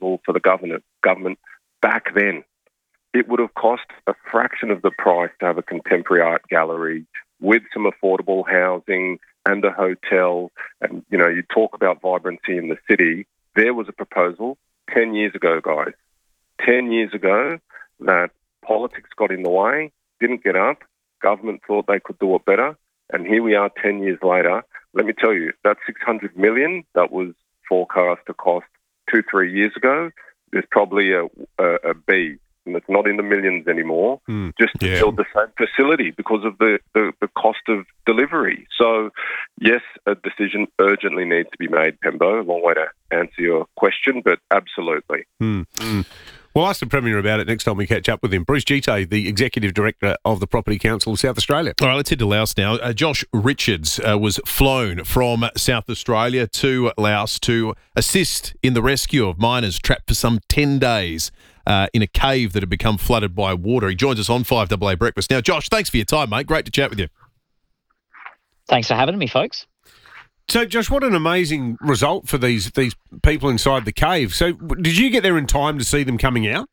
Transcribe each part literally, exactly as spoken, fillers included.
proposal for the government, government back then. It would have cost a fraction of the price to have a contemporary art gallery with some affordable housing and a hotel. And, you know, you talk about vibrancy in the city. There was a proposal ten years ago, guys, ten years ago that politics got in the way, didn't get up. Government thought they could do it better. And here we are ten years later. Let me tell you, that six hundred million dollars that was forecast to cost two, three years ago, there's probably a, a, a B. And it's not in the millions anymore, mm, just to yeah. build the same facility because of the, the, the cost of delivery. So, yes, a decision urgently needs to be made, Pembo. A long way to answer your question, but absolutely. Mm, mm. We'll ask the Premier about it next time we catch up with him. Bruce Gite, the Executive Director of the Property Council of South Australia. All right, let's head to Laos now. Uh, Josh Richards uh, was flown from South Australia to Laos to assist in the rescue of miners trapped for some ten days uh, in a cave that had become flooded by water. He joins us on five A A Breakfast. Now, Josh, thanks for your time, mate. Great to chat with you. Thanks for having me, folks. So, Josh, what an amazing result for these these people inside the cave. So, did you get there in time to see them coming out?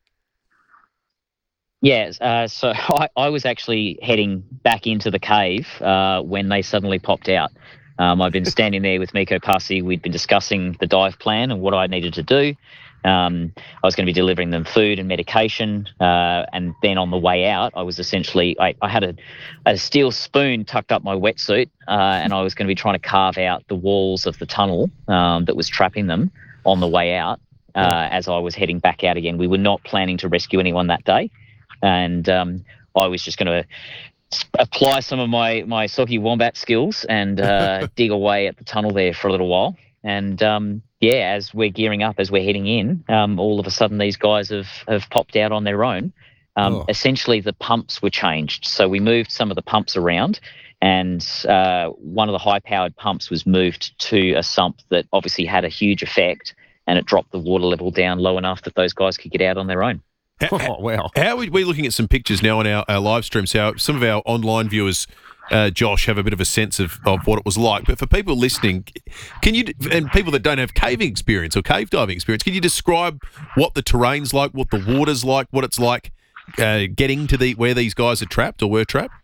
Yeah, uh, so I, I was actually heading back into the cave uh, when they suddenly popped out. Um, I've been standing there with Miko Pasi. We'd been discussing the dive plan and what I needed to do. Um, I was going to be delivering them food and medication, uh, and then on the way out, I was essentially I, I had a, a steel spoon tucked up my wetsuit, uh, and I was going to be trying to carve out the walls of the tunnel um, that was trapping them on the way out. Uh, as I was heading back out again, we were not planning to rescue anyone that day, and um, I was just going to apply some of my my Soggy Wombat skills and uh, dig away at the tunnel there for a little while. And, um, yeah, as we're gearing up, as we're heading in, um, all of a sudden these guys have, have popped out on their own. Um, oh. Essentially, the pumps were changed. So we moved some of the pumps around, and uh, one of the high-powered pumps was moved to a sump that obviously had a huge effect, and it dropped the water level down low enough that those guys could get out on their own. Oh, wow. How are we looking at some pictures now on our, our live stream? So some of our online viewers, uh, Josh, have a bit of a sense of, of what it was like. But for people listening, can you, and people that don't have caving experience or cave diving experience, can you describe what the terrain's like, what the water's like, what it's like uh, getting to the where these guys are trapped or were trapped?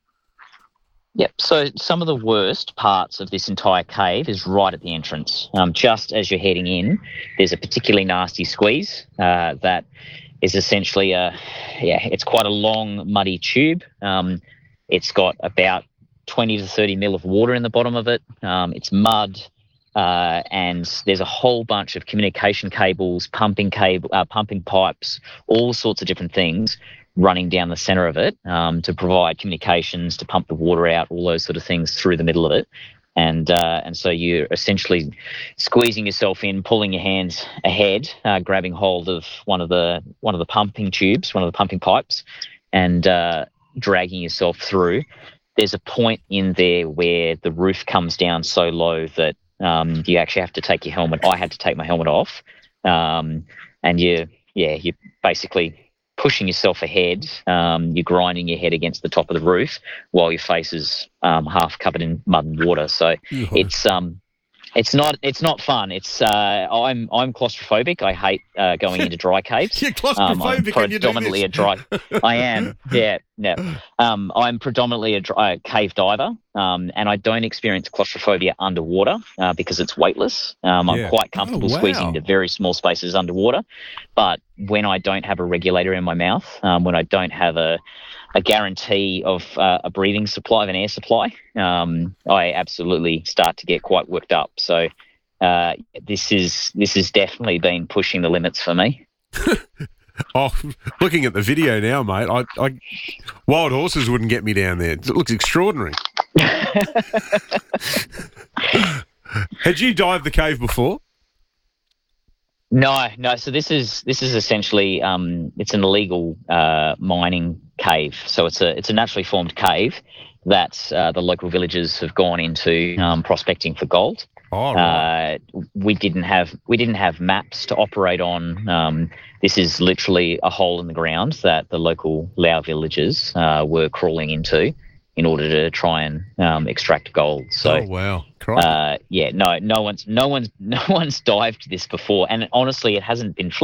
Yep. So some of the worst parts of this entire cave is right at the entrance. Um, just as you're heading in, there's a particularly nasty squeeze uh, that is essentially a, yeah, it's quite a long, muddy tube. Um, it's got about twenty to thirty mil of water in the bottom of it. Um, it's mud, uh, and there's a whole bunch of communication cables, pumping cable, uh, pumping pipes, all sorts of different things running down the centre of it um, to provide communications, to pump the water out, all those sort of things through the middle of it. And uh, and so you're essentially squeezing yourself in, pulling your hands ahead, uh, grabbing hold of one of the one of the pumping tubes, one of the pumping pipes, and uh, dragging yourself through. There's a point in there where the roof comes down so low that um, you actually have to take your helmet. I had to take my helmet off, um, and you yeah you basically pushing yourself ahead, um, you're grinding your head against the top of the roof while your face is um, half covered in mud and water. So yeah. it's um, it's not it's not fun. It's uh, I'm I'm claustrophobic. I hate uh, going into dry caves. You're claustrophobic. Um, I'm predominantly a dry. I am. Yeah. Yeah. Um, I'm predominantly a dry, uh, cave diver, um, and I don't experience claustrophobia underwater uh, because it's weightless. Um, I'm yeah. quite comfortable oh, wow. squeezing into very small spaces underwater, but when I don't have a regulator in my mouth, um, when I don't have a a guarantee of uh, a breathing supply, of an air supply, um, I absolutely start to get quite worked up. So uh, this is this has definitely been pushing the limits for me. Oh, looking at the video now, mate, I, I wild horses wouldn't get me down there. It looks extraordinary. Had you dived the cave before? No, no. So this is this is essentially um, it's an illegal uh, mining cave. So it's a it's a naturally formed cave that uh, the local villagers have gone into um, prospecting for gold. Oh, right. Uh, we didn't have we didn't have maps to operate on. Um, this is literally a hole in the ground that the local Lao villagers uh, were crawling into in order to try and um, extract gold. So, oh wow, uh, yeah, no, no one's no one's no one's dived this before, and honestly, it hasn't been.